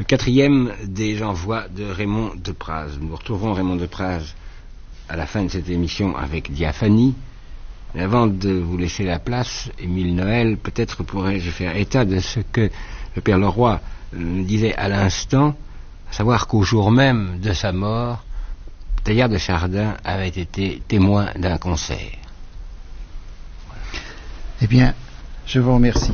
quatrième des envois de Raymond de Praz. Nous retrouvons Raymond de Praz à la fin de cette émission avec Diaphanie. Mais avant de vous laisser la place, Émile Noël, peut-être pourrais-je faire état de ce que le Père Leroy nous disait à l'instant, à savoir qu'au jour même de sa mort, Teilhard de Chardin avait été témoin d'un concert. Voilà. Eh bien, je vous remercie.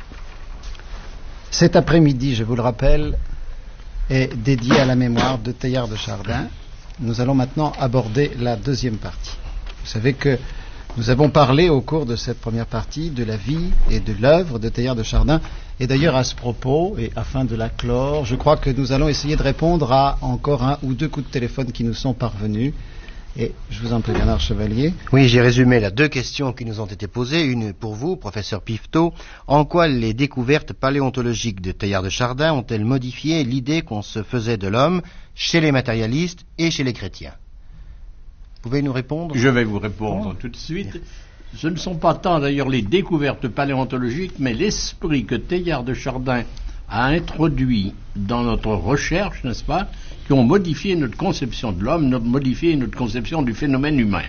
Cet après-midi, je vous le rappelle, est dédié à la mémoire de Teilhard de Chardin. Nous allons maintenant aborder la deuxième partie. Vous savez que nous avons parlé au cours de cette première partie de la vie et de l'œuvre de Teilhard de Chardin. Et d'ailleurs, à ce propos, et afin de la clore, je crois que nous allons essayer de répondre à encore un ou deux coups de téléphone qui nous sont parvenus. Et je vous en prie, Bernard Chevalier. Oui, j'ai résumé là 2 questions qui nous ont été posées. Une pour vous, professeur Pifteau. En quoi les découvertes paléontologiques de Teilhard de Chardin ont-elles modifié l'idée qu'on se faisait de l'homme chez les matérialistes et chez les chrétiens? Vous pouvez nous répondre? Je vais vous répondre tout de suite. Ce ne sont pas tant d'ailleurs les découvertes paléontologiques, mais l'esprit que Teilhard de Chardin a introduit dans notre recherche, n'est-ce pas, qui ont modifié notre conception de l'homme, modifié notre conception du phénomène humain.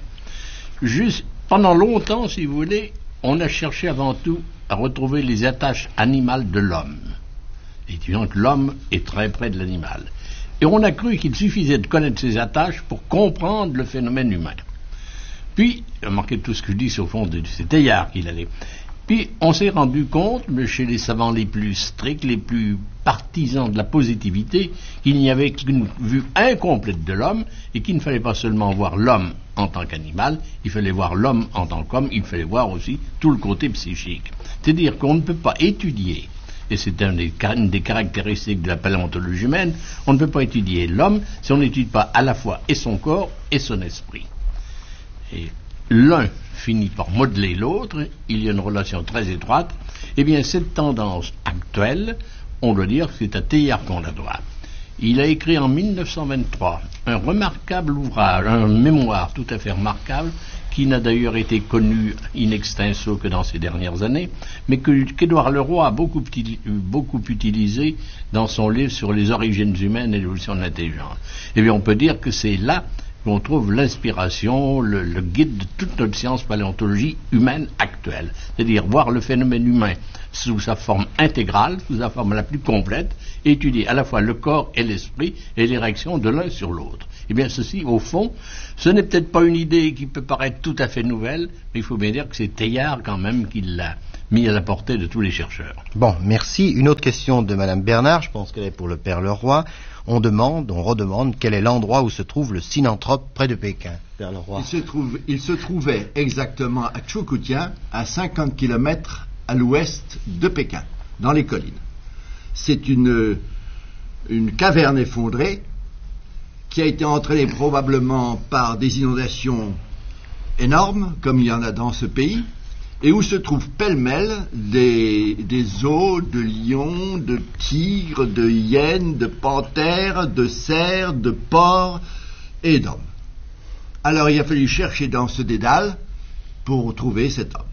Pendant longtemps, si vous voulez, on a cherché avant tout à retrouver les attaches animales de l'homme. Et disons que l'homme est très près de l'animal. Et on a cru qu'il suffisait de connaître ces attaches pour comprendre le phénomène humain. Puis, remarquez tout ce que je dis sur le fond, c'est Teilhard qu'il allait. Puis, on s'est rendu compte, chez les savants les plus stricts, les plus partisans de la positivité, qu'il n'y avait qu'une vue incomplète de l'homme, et qu'il ne fallait pas seulement voir l'homme en tant qu'animal, il fallait voir l'homme en tant qu'homme, il fallait voir aussi tout le côté psychique. C'est-à-dire qu'on ne peut pas étudier, et c'est une des caractéristiques de la paléontologie humaine, on ne peut pas étudier l'homme si on n'étudie pas à la fois et son corps et son esprit. Et l'un finit par modeler l'autre, il y a une relation très étroite. Eh bien, cette tendance actuelle, on doit dire que c'est à Teilhard qu'on la doit. Il a écrit en 1923 un remarquable ouvrage, un mémoire tout à fait remarquable, qui n'a d'ailleurs été connu in extenso que dans ces dernières années, mais qu'Édouard Leroy a beaucoup utilisé dans son livre sur les origines humaines et l'évolution de l'intelligence. Eh bien, on peut dire que c'est là qu'on trouve l'inspiration, le guide de toute notre science paléontologie humaine actuelle. C'est-à-dire voir le phénomène humain sous sa forme intégrale, sous sa forme la plus complète, et étudier à la fois le corps et l'esprit et les réactions de l'un sur l'autre. Eh bien, ceci, au fond, ce n'est peut-être pas une idée qui peut paraître tout à fait nouvelle, mais il faut bien dire que c'est Teilhard quand même qui l'a mis à la portée de tous les chercheurs. Bon, merci. Une autre question de Madame Bernard, je pense qu'elle est pour le Père Leroy. On redemande quel est l'endroit où se trouve le Synanthrope près de Pékin. Père Leroy. Il se trouvait exactement à Tchoukoutien, à 50 km à l'ouest de Pékin, dans les collines. C'est une caverne effondrée qui a été entraînée probablement par des inondations énormes, comme il y en a dans ce pays, et où se trouvent pêle-mêle des os de lions, de tigres, de hyènes, de panthères, de cerfs, de porcs et d'hommes. Alors il a fallu chercher dans ce dédale pour trouver cet homme.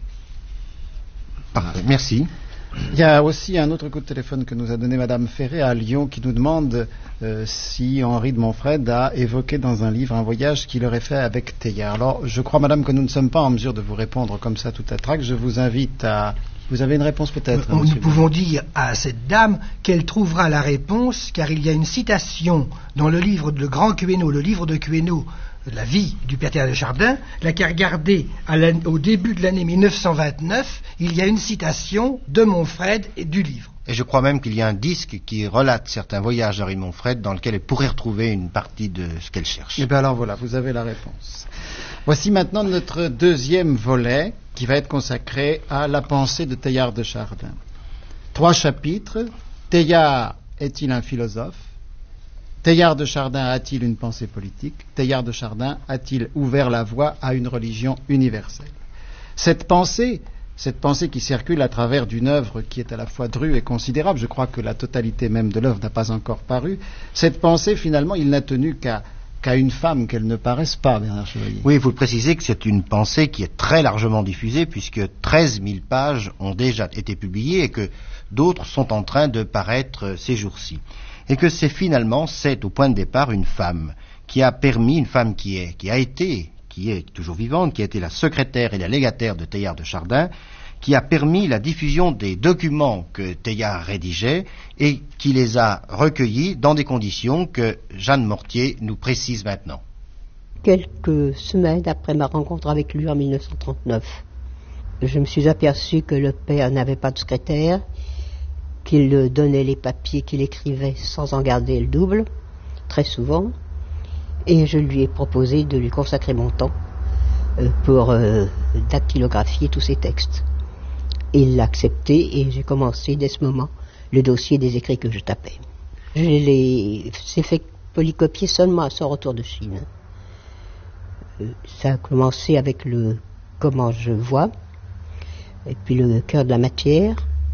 Parfait, merci. Il y a aussi un autre coup de téléphone que nous a donné Madame Ferré à Lyon qui nous demande si Henri de Montfred a évoqué dans un livre un voyage qu'il aurait fait avec Teilhard. Alors, je crois, Madame, que nous ne sommes pas en mesure de vous répondre comme ça tout à trac. Je vous invite à... Vous avez une réponse peut-être? Nous pouvons dire à cette dame qu'elle trouvera la réponse, car il y a une citation dans le livre de Grand Quéneau, le livre de Quéneau, la vie du Père Teilhard de Chardin, là qui a regardé au début de l'année 1929, il y a une citation de Montfred et du livre. Et je crois même qu'il y a un disque qui relate certains voyages d'Henri de Montfred dans lequel elle pourrait retrouver une partie de ce qu'elle cherche. Et bien alors voilà, vous avez la réponse. Voici maintenant notre deuxième volet qui va être consacré à la pensée de Teilhard de Chardin. 3 chapitres. Teilhard est-il un philosophe? Teilhard de Chardin a-t-il une pensée politique? Teilhard de Chardin a-t-il ouvert la voie à une religion universelle? Cette pensée qui circule à travers d'une œuvre qui est à la fois drue et considérable, je crois que la totalité même de l'œuvre n'a pas encore paru, cette pensée finalement il n'a tenu qu'à une femme qu'elle ne paraisse pas, Bernard Chevalier. Oui, il faut préciser que c'est une pensée qui est très largement diffusée puisque 13 000 pages ont déjà été publiées et que d'autres sont en train de paraître ces jours-ci. et que c'est au point de départ une femme qui a permis, une femme qui est toujours vivante, qui a été la secrétaire et la légataire de Teilhard de Chardin, qui a permis la diffusion des documents que Teilhard rédigeait et qui les a recueillis dans des conditions que Jeanne Mortier nous précise maintenant. Quelques semaines après ma rencontre avec lui en 1939, je me suis aperçu que le père n'avait pas de secrétaire, qu'il donnait les papiers qu'il écrivait sans en garder le double, très souvent, et je lui ai proposé de lui consacrer mon temps pour dactylographier tous ses textes. Il l'a accepté et j'ai commencé dès ce moment le dossier des écrits que je tapais. C'est fait polycopier seulement à son retour de Chine. Ça a commencé avec le comment je vois, et puis le cœur de la matière,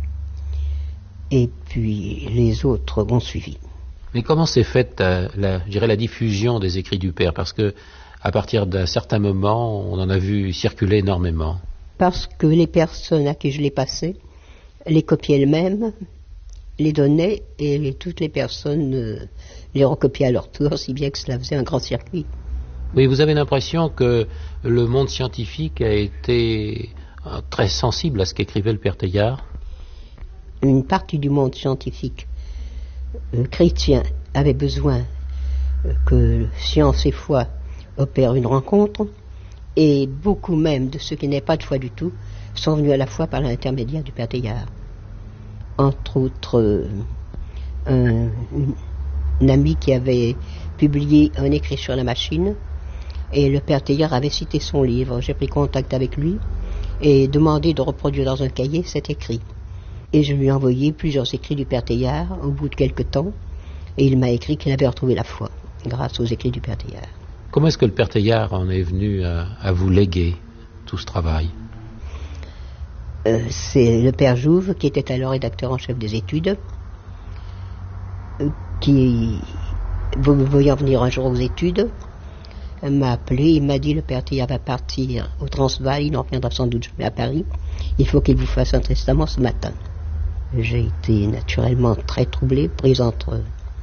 et puis les autres ont suivi. Mais comment s'est faite la diffusion des écrits du père? Parce que à partir d'un certain moment, on en a vu circuler énormément. Parce que les personnes à qui je les passais les copiaient elles-mêmes, les donnaient, et toutes les personnes les recopiaient à leur tour, si bien que cela faisait un grand circuit. Oui, vous avez l'impression que le monde scientifique a été très sensible à ce qu'écrivait le père Teilhard? Une partie du monde scientifique chrétien avait besoin que science et foi opèrent une rencontre, et beaucoup même de ceux qui n'avaient pas de foi du tout sont venus à la foi par l'intermédiaire du père Teilhard. Entre autres, un ami qui avait publié un écrit sur la machine, et le père Teilhard avait cité son livre. J'ai pris contact avec lui et demandé de reproduire dans un cahier cet écrit. Et je lui ai envoyé plusieurs écrits du père Teilhard au bout de quelques temps, et il m'a écrit qu'il avait retrouvé la foi grâce aux écrits du père Teilhard. Comment est-ce que le père Teilhard en est venu à vous léguer tout ce travail? C'est le père Jouve, qui était alors rédacteur en chef des études, qui, voyant venir un jour aux études, m'a appelé, il m'a dit: le père Teilhard va partir au Transvaal, il n'en reviendra sans doute jamais à Paris, il faut qu'il vous fasse un testament ce matin. J'ai été naturellement très troublé, prise entre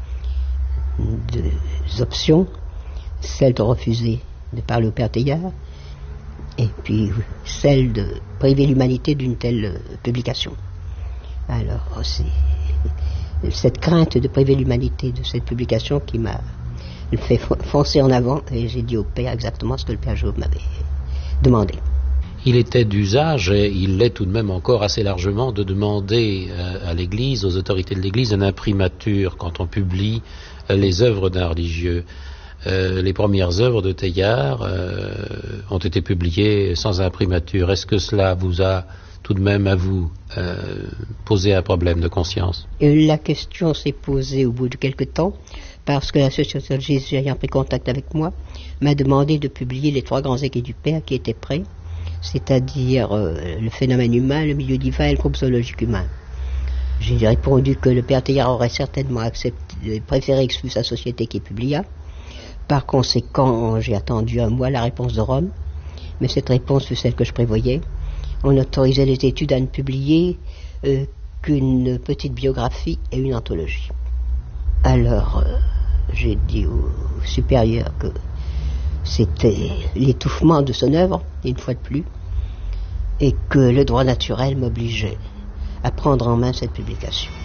deux options, celle de refuser de parler au père Teilhard, et puis celle de priver l'humanité d'une telle publication. Alors c'est cette crainte de priver l'humanité de cette publication qui m'a fait foncer en avant, et j'ai dit au père exactement ce que le père Jouve m'avait demandé. Il était d'usage, et il l'est tout de même encore assez largement, de demander à l'Église, aux autorités de l'Église, une imprimature quand on publie les œuvres d'un religieux. Les premières œuvres de Teilhard ont été publiées sans imprimature. Est-ce que cela vous a tout de même, à vous, posé un problème de conscience? La question s'est posée au bout de quelque temps, parce que l'association de Jésus, ayant pris contact avec moi, m'a demandé de publier les 3 grands écrits du Père qui étaient prêts, c'est-à-dire le phénomène humain, le milieu divin et le groupe zoologique humain. J'ai répondu que le père Teilhard aurait certainement préféré que ce fût sa société qui publia. Par conséquent, j'ai attendu un mois la réponse de Rome, mais cette réponse fut celle que je prévoyais. On autorisait les études à ne publier qu'une petite biographie et une anthologie. Alors, j'ai dit au supérieur que c'était l'étouffement de son œuvre, une fois de plus, et que le droit naturel m'obligeait à prendre en main cette publication.